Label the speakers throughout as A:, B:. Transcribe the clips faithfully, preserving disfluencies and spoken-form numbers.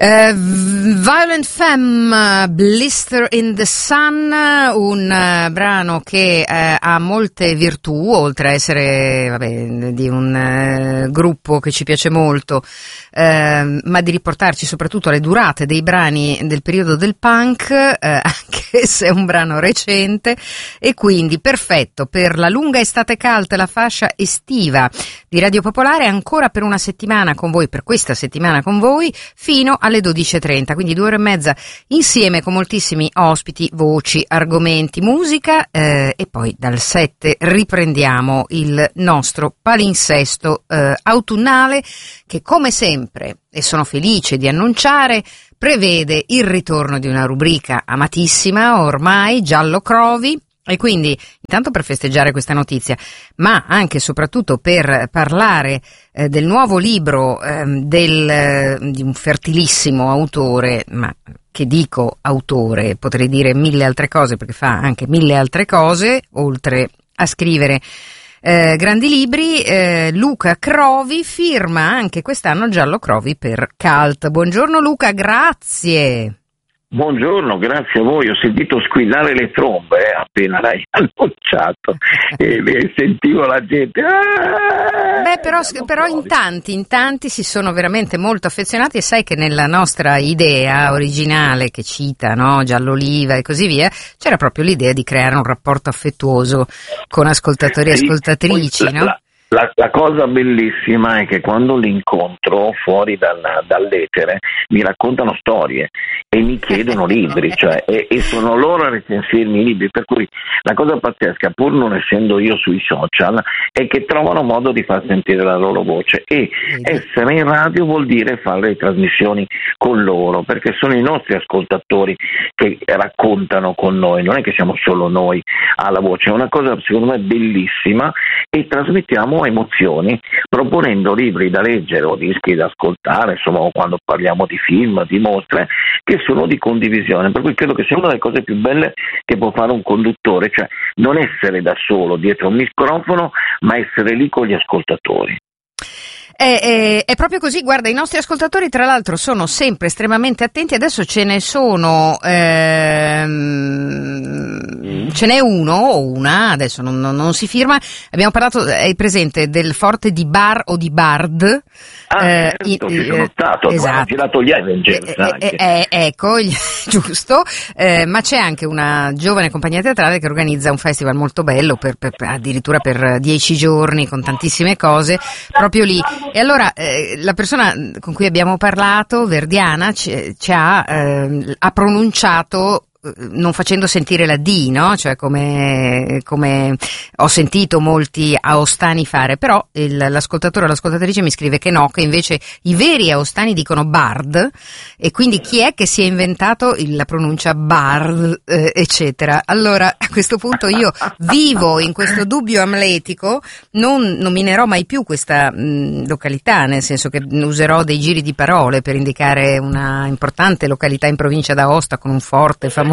A: Uh, Violent Femme, Blister in the Sun, un uh, brano che uh, ha molte virtù, oltre a essere vabbè, di un uh, gruppo che ci piace molto, uh, ma di riportarci soprattutto alle durate dei brani del periodo del punk, uh, anche se è un brano recente, e quindi perfetto per la lunga estate calda, la fascia estiva di Radio Popolare, ancora per una settimana con voi, per questa settimana con voi, fino alle dodici e trenta, quindi due ore e mezza insieme con moltissimi ospiti, voci, argomenti, musica, eh, e poi dal sette riprendiamo il nostro palinsesto eh, autunnale che, come sempre, e sono felice di annunciare, prevede il ritorno di una rubrica amatissima ormai, Giallo Crovi. E quindi, intanto per festeggiare questa notizia, ma anche e soprattutto per parlare eh, del nuovo libro eh, del, eh, di un fertilissimo autore, ma che dico autore, potrei dire mille altre cose, perché fa anche mille altre cose, oltre a scrivere eh, grandi libri, eh, Luca Crovi firma anche quest'anno Giallo Crovi per Cult. Buongiorno Luca, grazie.
B: Buongiorno, grazie a voi. Ho sentito squillare le trombe eh, appena l'hai annunciato e, e sentivo la gente. Ah,
A: Beh, però, però in tanti, in tanti si sono veramente molto affezionati, e sai che nella nostra idea originale che cita, no, Giall'Oliva e così via, c'era proprio l'idea di creare un rapporto affettuoso con ascoltatori e ascoltatrici,
B: la,
A: no?
B: La, la, la cosa bellissima è che quando li incontro fuori dal, dall'etere mi raccontano storie e mi chiedono libri, cioè, e, e sono loro a recensirmi i libri, per cui la cosa pazzesca, pur non essendo io sui social, è che trovano modo di far sentire la loro voce, e essere in radio vuol dire fare le trasmissioni con loro, perché sono i nostri ascoltatori che raccontano con noi, non è che siamo solo noi alla voce, è una cosa secondo me bellissima, e trasmettiamo emozioni proponendo libri da leggere o dischi da ascoltare, insomma, quando parliamo di film, di mostre, che sono di condivisione, per cui credo che sia una delle cose più belle che può fare un conduttore, cioè non essere da solo dietro un microfono, ma essere lì con gli ascoltatori.
A: È, è, è proprio così, guarda, i nostri ascoltatori tra l'altro sono sempre estremamente attenti, adesso ce ne sono, ehm, ce n'è uno o una, adesso non, non, non si firma, abbiamo parlato, è presente, del forte di Bar o di Bard.
B: Ah,
A: eh,
B: certo,
A: i,
B: ci sono stato,
A: esatto.
B: ho girato gli Avengers
A: eh,
B: anche.
A: Eh, eh, ecco, giusto, eh, ma c'è anche una giovane compagnia teatrale che organizza un festival molto bello, per, per, addirittura per dieci giorni, con tantissime cose, proprio lì. E allora eh, la persona con cui abbiamo parlato, Verdiana, ci, ci ha, eh, ha pronunciato, non facendo sentire la D, no? Cioè come, come ho sentito molti aostani fare, però il, l'ascoltatore o l'ascoltatrice mi scrive che no, che invece i veri aostani dicono Bard, e quindi chi è che si è inventato il, la pronuncia Bard, eh, eccetera. Allora a questo punto io vivo in questo dubbio amletico, non nominerò mai più questa mh, località, nel senso che userò dei giri di parole per indicare una importante località in provincia d'Aosta con un forte famosissimo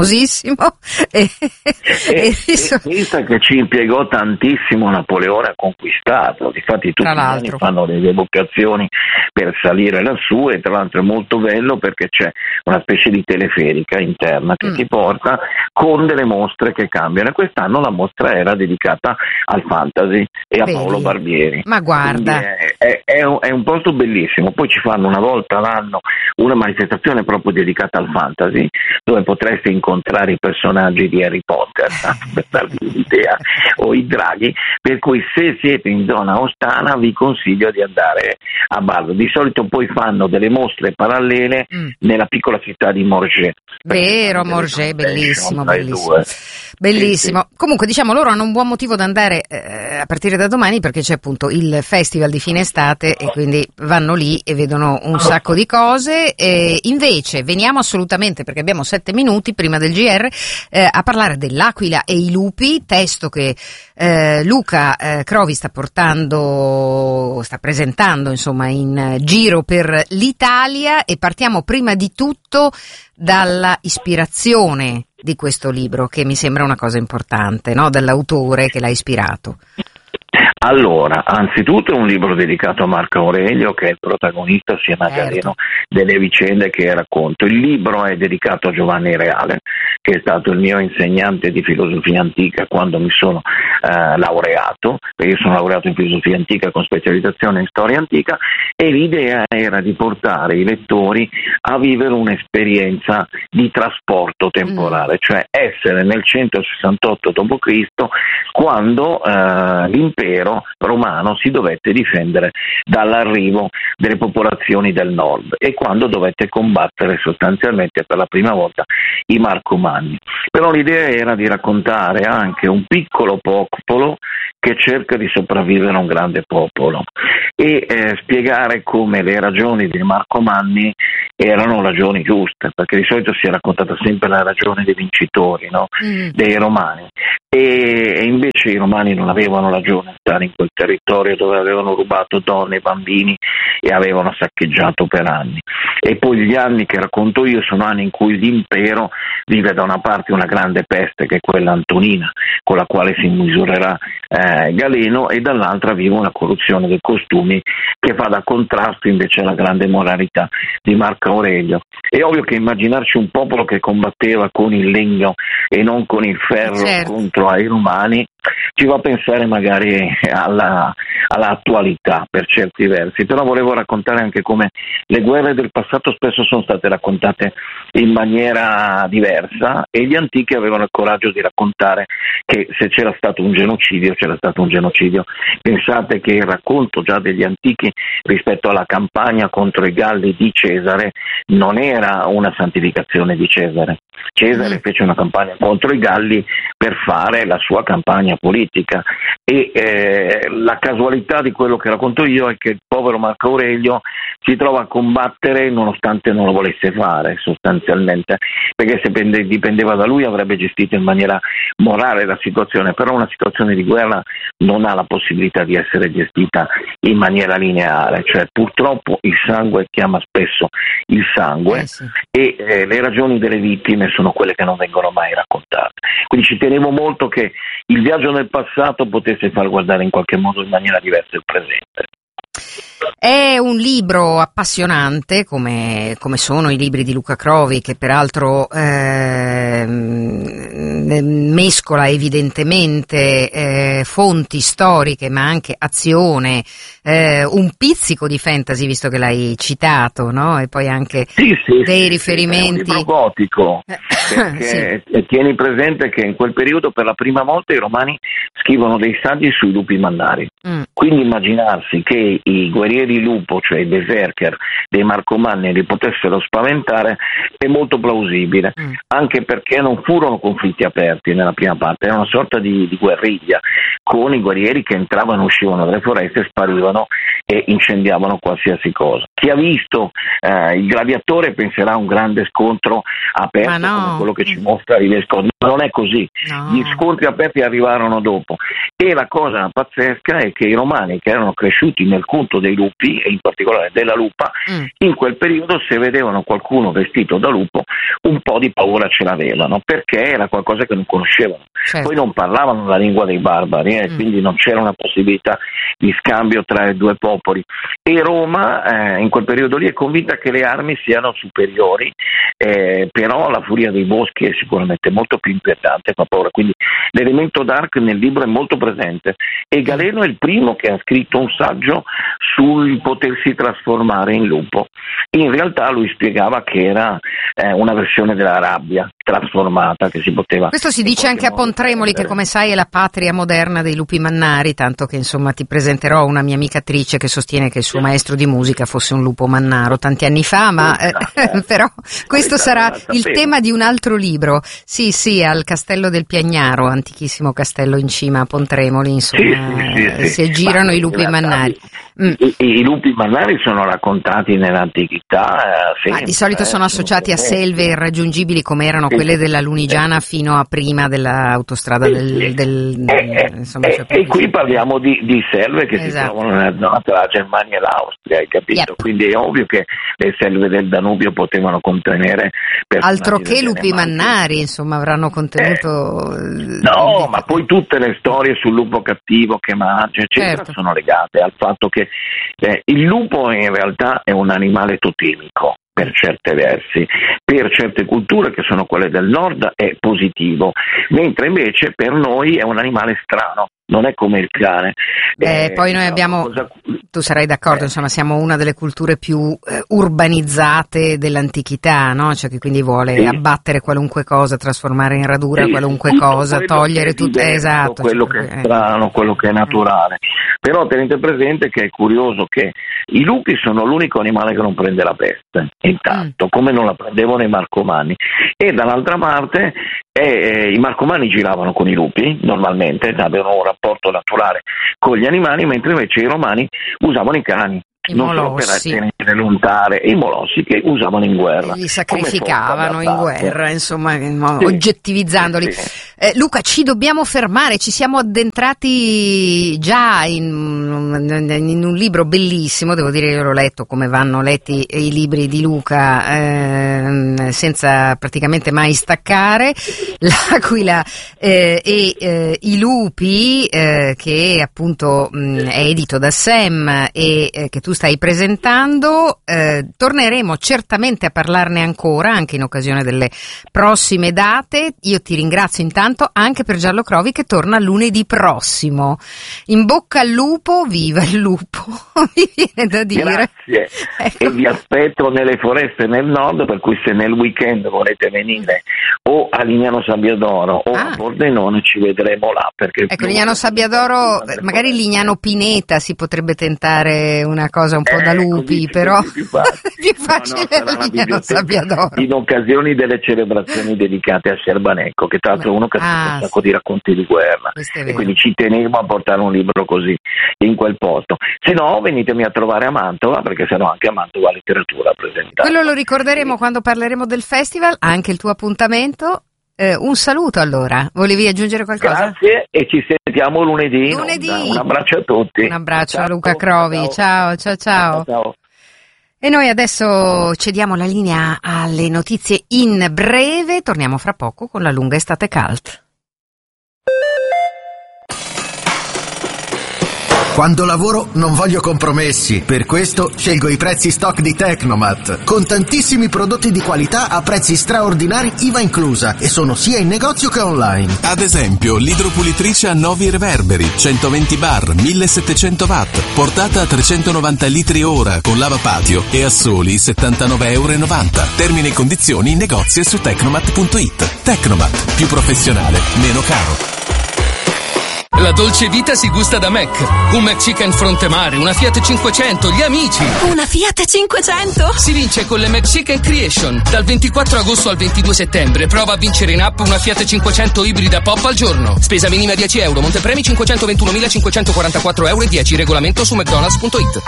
A: e,
B: e, e, e questa che ci impiegò tantissimo Napoleone a conquistarlo, difatti tutti gli anni fanno delle evocazioni per salire lassù, e tra l'altro è molto bello perché c'è una specie di teleferica interna che mm. ti porta con delle mostre che cambiano, e quest'anno la mostra era dedicata al fantasy e a Vedi. Paolo Barbieri.
A: Ma guarda,
B: è, è, è, un, è un posto bellissimo. Poi ci fanno una volta all'anno una manifestazione proprio dedicata al fantasy, dove potreste incontrare i personaggi di Harry Potter, per darvi un'idea, o i draghi, per cui se siete in zona ostana vi consiglio di andare a Bardo. Di solito poi fanno delle mostre parallele mm. nella piccola città di Morges.
A: Vero, Morges, bellissimo, bellissimo. Bellissimo. Sì, sì. Comunque, diciamo, loro hanno un buon motivo da andare eh, a partire da domani, perché c'è appunto il festival di fine estate, e quindi vanno lì e vedono un sacco di cose. E invece veniamo assolutamente, perché abbiamo sette minuti prima del G R, eh, a parlare dell'Aquila e i lupi, testo che eh, Luca eh, Crovi sta portando, sta presentando insomma in giro per l'Italia, e partiamo prima di tutto dalla ispirazione di questo libro, che mi sembra una cosa importante, no? Dall'autore che l'ha ispirato.
B: Allora, anzitutto è un libro dedicato a Marco Aurelio, che è il protagonista assieme a Galeno delle vicende che racconto. Il libro è dedicato a Giovanni Reale, che è stato il mio insegnante di filosofia antica quando mi sono eh, laureato, perché io sono laureato in filosofia antica con specializzazione in storia antica, e l'idea era di portare i lettori a vivere un'esperienza di trasporto temporale, mm. cioè essere nel centosessantotto dopo Cristo, quando eh, l'impero romano si dovette difendere dall'arrivo delle popolazioni del nord e quando dovette combattere sostanzialmente per la prima volta i Marcomanni. Però l'idea era di raccontare anche un piccolo popolo che cerca di sopravvivere a un grande popolo e eh, spiegare come le ragioni dei Marcomanni erano ragioni giuste, perché di solito si è raccontata sempre la ragione dei vincitori, no? mm. dei romani, e, e invece i romani non avevano ragione di stare in quel territorio dove avevano rubato donne e bambini e avevano saccheggiato per anni. E poi gli anni che racconto io sono anni in cui l'impero vive da una parte una grande peste, che è quella antonina, con la quale si misurerà eh, Galeno, e dall'altra vive una corruzione dei costumi che fa da contrasto invece alla grande moralità di Marco Aurelio. È ovvio che immaginarci un popolo che combatteva con il legno e non con il ferro, certo, contro ai romani ci fa pensare magari alla, all'attualità per certi versi, però volevo raccontare anche come le guerre del passato spesso sono state raccontate in maniera diversa e gli antichi avevano il coraggio di raccontare che se c'era stato un genocidio, c'era stato un genocidio. Pensate che il racconto già degli antichi rispetto alla campagna contro i Galli di Cesare non era una santificazione di Cesare. Cesare mm. fece una campagna contro i Galli per fare la sua campagna politica e eh, la casualità di quello che racconto io è che il povero Marco Aurelio si trova a combattere nonostante non lo volesse fare sostanzialmente, perché se dipendeva da lui avrebbe gestito in maniera morale la situazione, però una situazione di guerra non ha la possibilità di essere gestita in maniera lineare, cioè purtroppo il sangue chiama spesso il sangue eh sì. e eh, le ragioni delle vittime sono quelle che non vengono mai raccontate. Quindi ci tenevo molto che il viaggio nel passato potesse far guardare in qualche modo in maniera diversa il presente.
A: È un libro appassionante, come, come sono i libri di Luca Crovi, che peraltro eh, mescola evidentemente eh, fonti storiche ma anche azione, eh, un pizzico di fantasy, visto che l'hai citato, no? E poi anche
B: sì, sì,
A: dei
B: sì,
A: riferimenti.
B: Sì, è un libro gotico, perché sì. tieni presente che in quel periodo per la prima volta i romani scrivono dei saggi sui lupi mannari, mm. quindi immaginarsi che i guerrieri lupo, cioè i berserker dei Marcomanni, li potessero spaventare è molto plausibile, mm. anche perché non furono conflitti aperti nella prima parte, era una sorta di, di guerriglia con i guerrieri che entravano e uscivano dalle foreste, sparivano e incendiavano qualsiasi cosa. Chi ha visto eh, il Gladiatore penserà a un grande scontro aperto no. come quello che ci mostra il scontro, ma non è così, no. gli scontri aperti arrivarono dopo e la cosa pazzesca è che i romani, che erano cresciuti nel culto dei lupi e in particolare della lupa, mm. in quel periodo se vedevano qualcuno vestito da lupo un po' di paura ce l'avevano, perché era qualcosa che non conoscevano, certo. poi non parlavano la lingua dei barbari e eh, mm. quindi non c'era una possibilità di scambio tra i due popoli e Roma eh, in quel periodo lì è convinta che le armi siano superiori, eh, però la furia dei boschi è sicuramente molto più inquietante, fa paura, quindi l'elemento dark nel libro è molto presente e Galeno è il primo che ha scritto un saggio sul potersi trasformare in lupo. In realtà lui spiegava che era eh, una versione della rabbia trasformata che si poteva.
A: Questo si dice anche a Pontremoli, che come sai è la patria moderna dei lupi mannari, tanto che insomma ti presenterò una mia amica attrice che sostiene che il suo maestro di musica fosse un lupo mannaro tanti anni fa, ma eh, però questo sarà il tema di un altro libro. Sì, sì, al Castello del Piagnaro, antichissimo castello in cima a Pontremoli, insomma, sì, sì, sì, sì. si aggirano ma i lupi mannari.
B: Mm. I, I lupi mannari sono raccontati nell'antichità. Eh,
A: sempre, ah, di solito sono associati a selve irraggiungibili come erano quelle della Lunigiana fino a prima dell'autostrada del, del
B: eh,
A: insomma,
B: eh, e qui parliamo di, di selve che esatto. si trovano nella zona tra la Germania e l'Austria, hai capito? Yep. Quindi è ovvio che le selve del Danubio potevano contenere
A: altro che lupi mannari, insomma, avranno contenuto
B: eh, no, ma poi tutte le storie sul lupo cattivo che mangia eccetera certo. sono legate al fatto che eh, il lupo in realtà è un animale totemico per certi versi, per certe culture che sono quelle del nord è positivo, mentre invece per noi è un animale strano, non è come il cane.
A: Eh, eh, poi noi abbiamo, cosa... tu sarai d'accordo, eh. insomma siamo una delle culture più eh, urbanizzate dell'antichità, no? Cioè che quindi vuole sì. abbattere qualunque cosa, trasformare in radura sì, qualunque cosa, togliere tutto, esatto.
B: Quello cioè, che è strano, quello che è naturale. Eh. Però tenete presente che è curioso che i lupi sono l'unico animale che non prende la peste, intanto, mm. come non la prendevano i Marcomanni. E dall'altra parte eh, i Marcomanni giravano con i lupi, normalmente, avevano un rapporto naturale con gli animali, mentre invece i Romani usavano i cani.
A: I
B: non
A: molossi.
B: solo per tenere lontare, i molossi che usavano in guerra.
A: Li sacrificavano in guerra, insomma, sì. oggettivizzandoli. Sì. Eh, Luca, ci dobbiamo fermare, ci siamo addentrati già in, in un libro bellissimo, devo dire io l'ho letto come vanno letti i libri di Luca, eh, senza praticamente mai staccare, L'Aquila eh, e eh, i lupi, eh, che appunto mh, è edito da Sam e eh, che tu stai presentando. Eh, torneremo certamente a parlarne ancora, anche in occasione delle prossime date. Io ti ringrazio intanto anche per Giallo Crovi che torna lunedì prossimo. In bocca al lupo, viva il lupo, mi viene da dire.
B: Grazie, ecco. E vi aspetto nelle foreste nel nord, per cui se nel weekend volete venire o a Lignano Sabbiadoro o ah. a Pordenone ci vedremo là. Perché
A: ecco, Lignano Sabbiadoro, magari Lignano Pineta si potrebbe tentare una cosa un po' eh, da lupi, così, però più facile, più facile no, no, Lignano Sabbiadoro.
B: In occasioni delle celebrazioni dedicate a Scerbanecco, che tra l'altro è uno che ha ah, un sacco sì. di racconti di guerra, e quindi ci tenevo a portare un libro così in quel posto. Se no venitemi a trovare a Mantova, perché sennò anche a Mantova letteratura presentata.
A: Quello lo ricorderemo sì. quando parleremo del festival, anche il tuo appuntamento. Eh, un saluto allora, volevi aggiungere qualcosa?
B: Grazie e ci sentiamo lunedì.
A: Lunedì.
B: Un abbraccio a tutti.
A: Un abbraccio ciao, a Luca Crovi, ciao ciao ciao. ciao, ciao. E noi adesso cediamo la linea alle notizie in breve, torniamo fra poco con la lunga estate cult.
C: Quando lavoro non voglio compromessi, per questo scelgo i prezzi stock di Tecnomat, con tantissimi prodotti di qualità a prezzi straordinari I V A inclusa, e sono sia in negozio che online.
D: Ad esempio, l'idropulitrice a Novi Reverberi, centoventi bar, millesettecento watt, portata a trecentonovanta litri ora con lavapatio e a soli settantanove virgola novanta euro. Termini e condizioni in negozio e su tecnomat punto it. Tecnomat, più professionale, meno caro.
E: La dolce vita si gusta da Mac. Un McChicken fronte mare, una Fiat cinquecento, gli amici.
F: Una Fiat cinquecento?
E: Si vince con le McChicken Creation. Dal ventiquattro agosto al ventidue settembre prova a vincere in app una Fiat cinquecento ibrida pop al giorno. Spesa minima dieci euro, montepremi cinquecentoventunomilacinquecentoquarantaquattro euro e dieci. Regolamento su mcdonalds punto it.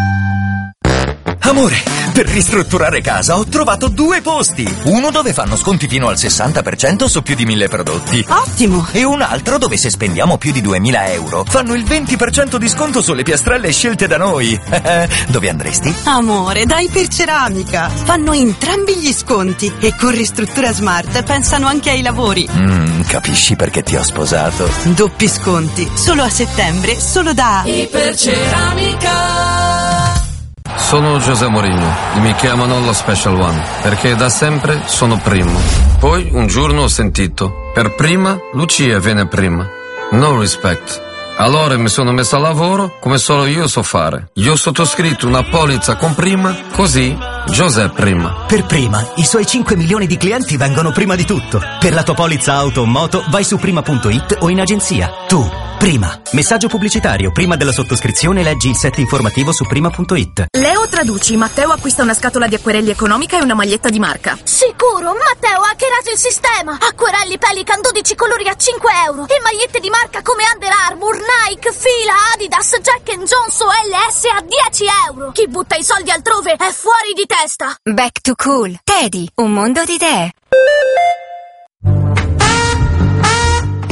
G: Amore, per ristrutturare casa ho trovato due posti. Uno dove fanno sconti fino al sessanta per cento su più di mille prodotti.
F: Ottimo!
G: E un altro dove se spendiamo più di duemila euro fanno il venti per cento di sconto sulle piastrelle scelte da noi. Dove andresti?
F: Amore, dai per Ceramica. Fanno entrambi gli sconti e con Ristruttura Smart pensano anche ai lavori.
G: Mm, capisci perché ti ho sposato?
F: Doppi sconti, solo a settembre, solo da Iperceramica.
H: Sono José Mourinho e mi chiamano lo Special One perché da sempre sono primo. Poi un giorno ho sentito: per prima Lucia viene prima. No respect. Allora mi sono messo a lavoro come solo io so fare. Io ho sottoscritto una polizza con prima, così José prima.
I: Per prima, i suoi cinque milioni di clienti vengono prima di tutto. Per la tua polizza auto o moto vai su prima punto it o in agenzia. Tu, prima. Messaggio pubblicitario. Prima della sottoscrizione leggi il set informativo su prima punto it.
J: Leo traduci. Matteo acquista una scatola di acquerelli economica e una maglietta di marca.
K: Sicuro, Matteo ha hackerato il sistema. Acquerelli Pelican dodici colori a cinque euro e magliette di marca come Under Armour, Nike, Fila, Adidas, Jack and Jones o L S a dieci euro. Chi butta i soldi altrove è fuori di testa.
L: Back to Cool. Teddy, un mondo di idee.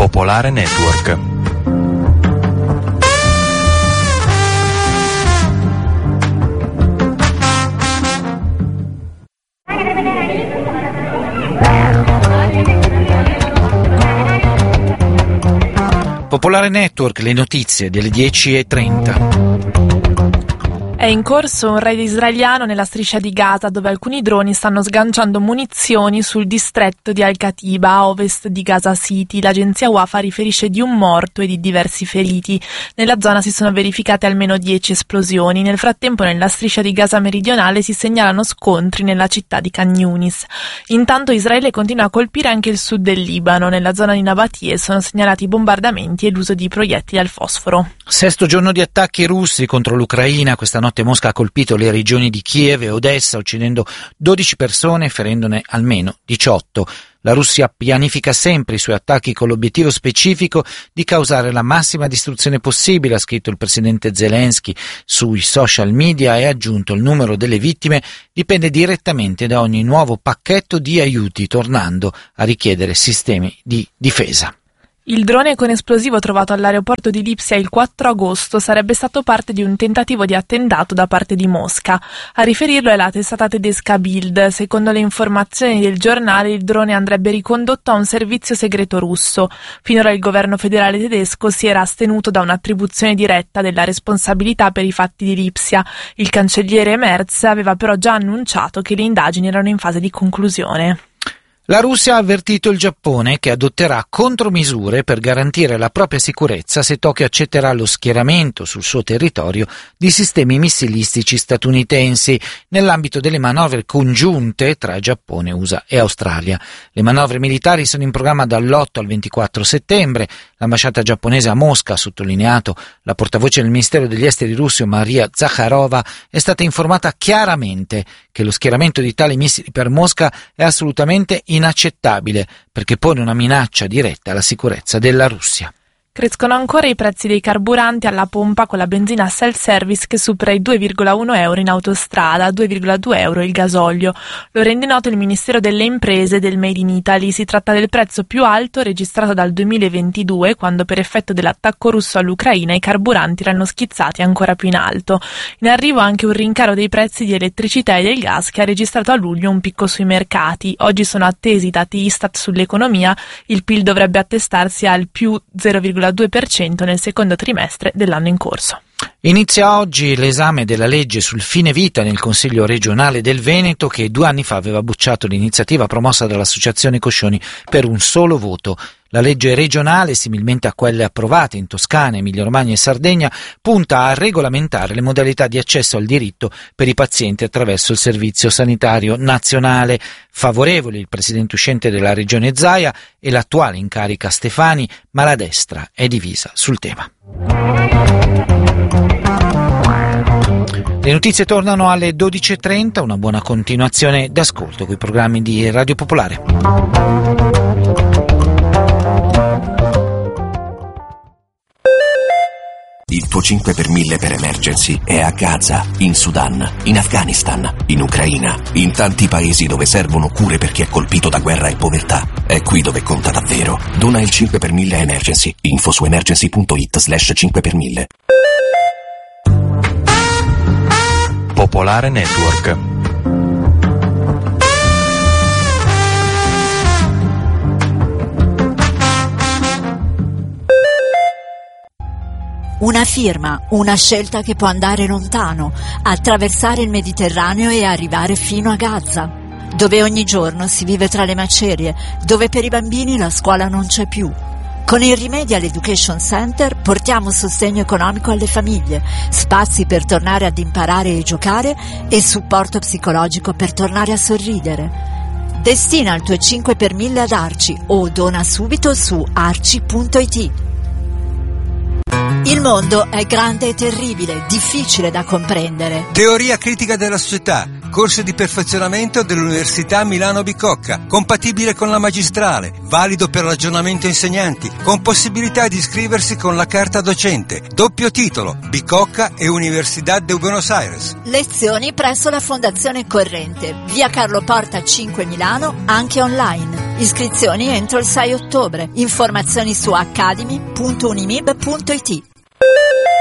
L: Popolare Network.
M: Popolare Network, le notizie delle dieci e trenta.
N: È in corso un raid israeliano nella striscia di Gaza, dove alcuni droni stanno sganciando munizioni sul distretto di Al-Katiba, a ovest di Gaza City. L'agenzia Wafa riferisce di un morto e di diversi feriti. Nella zona si sono verificate almeno dieci esplosioni. Nel frattempo, nella striscia di Gaza meridionale si segnalano scontri nella città di Khan Yunis. Intanto Israele continua a colpire anche il sud del Libano. Nella zona di Nabatie sono segnalati bombardamenti e l'uso di proiettili al fosforo.
M: Sesto giorno di attacchi russi contro l'Ucraina. Questa notte Mosca ha colpito le regioni di Kiev e Odessa, uccidendo dodici persone e ferendone almeno diciotto. La Russia pianifica sempre i suoi attacchi con l'obiettivo specifico di causare la massima distruzione possibile, ha scritto il presidente Zelensky sui social media, e ha aggiunto: il numero delle vittime dipende direttamente da ogni nuovo pacchetto di aiuti, tornando a richiedere sistemi di difesa.
N: Il drone con esplosivo trovato all'aeroporto di Lipsia il quattro agosto sarebbe stato parte di un tentativo di attentato da parte di Mosca. A riferirlo è la testata tedesca Bild. Secondo le informazioni del giornale, il drone andrebbe ricondotto a un servizio segreto russo. Finora il governo federale tedesco si era astenuto da un'attribuzione diretta della responsabilità per i fatti di Lipsia. Il cancelliere Merz aveva però già annunciato che le indagini erano in fase di conclusione.
M: La Russia ha avvertito il Giappone che adotterà contromisure per garantire la propria sicurezza se Tokyo accetterà lo schieramento sul suo territorio di sistemi missilistici statunitensi nell'ambito delle manovre congiunte tra Giappone, U S A e Australia. Le manovre militari sono in programma dall'otto al ventiquattro settembre. L'ambasciata giapponese a Mosca, ha sottolineato la portavoce del Ministero degli Esteri russo Maria Zakharova, è stata informata chiaramente che lo schieramento di tali missili per Mosca è assolutamente inaccettabile, perché pone una minaccia diretta alla sicurezza della Russia.
N: Crescono ancora i prezzi dei carburanti alla pompa con la benzina self-service che supera i due virgola uno euro in autostrada, due virgola due euro il gasolio. Lo rende noto il Ministero delle Imprese del Made in Italy. Si tratta del prezzo più alto registrato dal duemilaventidue, quando per effetto dell'attacco russo all'Ucraina i carburanti erano schizzati ancora più in alto. In arrivo anche un rincaro dei prezzi di elettricità e del gas che ha registrato a luglio un picco sui mercati. Oggi sono attesi i dati Istat sull'economia. Il P I L dovrebbe attestarsi al più zero virgola due per cento nel secondo trimestre dell'anno in corso.
M: Inizia oggi l'esame della legge sul fine vita nel Consiglio regionale del Veneto, che due anni fa aveva bocciato l'iniziativa promossa dall'Associazione Coscioni per un solo voto. La legge regionale, similmente a quelle approvate in Toscana, Emilia-Romagna e Sardegna, punta a regolamentare le modalità di accesso al diritto per i pazienti attraverso il Servizio Sanitario Nazionale. Favorevoli il presidente uscente della regione Zaia e l'attuale in carica Stefani, ma la destra è divisa sul tema. Le notizie tornano alle dodici e trenta, una buona continuazione d'ascolto con i programmi di Radio Popolare.
O: Il tuo cinque per mille per emergency è a Gaza, in Sudan, in Afghanistan, in Ucraina, in tanti paesi dove servono cure per chi è colpito da guerra e povertà. È qui dove conta davvero. Dona il cinque per mille a Emergency. Info su emergency punto it slash cinque per mille.
L: Popolare Network.
P: Una firma, una scelta che può andare lontano, attraversare il Mediterraneo e arrivare fino a Gaza, dove ogni giorno si vive tra le macerie, dove per i bambini la scuola non c'è più. Con il Remedial Education Center portiamo sostegno economico alle famiglie, spazi per tornare ad imparare e giocare e supporto psicologico per tornare a sorridere. Destina il tuo cinque per mille ad Arci o dona subito su arci punto it. Il mondo è grande e terribile, difficile da comprendere.
Q: Teoria critica della società, corso di perfezionamento dell'Università Milano Bicocca, compatibile con la magistrale, valido per l'aggiornamento insegnanti, con possibilità di iscriversi con la carta docente, doppio titolo, Bicocca e Universidad de Buenos Aires.
P: Lezioni presso la Fondazione Corrente, via Carlo Porta cinque Milano, anche online. Iscrizioni entro il sei ottobre. Informazioni su academy punto unimib punto it.